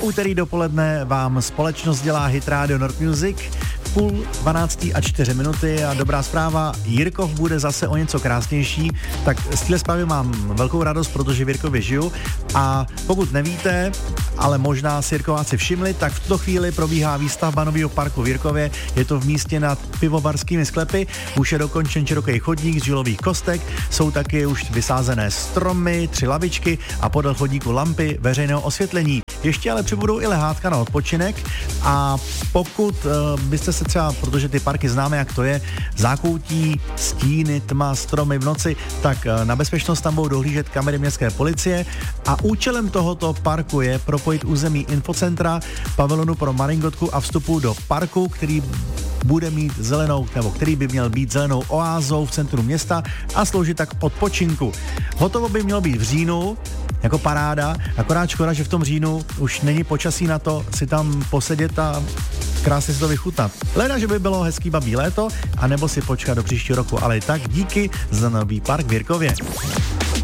úterý dopoledne vám společnost dělá Hit Radio Nord Music. 11:30 a 4 minuty a dobrá zpráva, Jirkov bude zase o něco krásnější, tak z téhle zprávy mám velkou radost, protože v Jirkově žiju a pokud nevíte, ale možná si Jirkováci všimli, tak v tuto chvíli probíhá výstavba nového parku v Jirkově, je to v místě nad pivovarskými sklepy, už je dokončen široký chodník z žulových kostek, jsou taky už vysázené stromy, 3 lavičky a podél chodníku lampy veřejného osvětlení. Ještě ale přibudou i lehátka na odpočinek a pokud byste se třeba, protože ty parky známe, jak to je, zákoutí, stíny, tma, stromy v noci, tak na bezpečnost tam budou dohlížet kamery městské policie a účelem tohoto parku je propojit území infocentra, pavilonu pro maringotku a vstupu do parku, který bude mít zelenou, nebo který by měl být zelenou oázou v centru města a sloužit tak odpočinku. Hotovo by mělo být v říjnu, jako paráda, akorát škoda, že v tom říjnu už není počasí na to si tam posedět a krásně si to vychutnat. Leda, že by bylo hezký babí léto, anebo si počkat do příštího roku, ale i tak díky za nový park v Jirkově.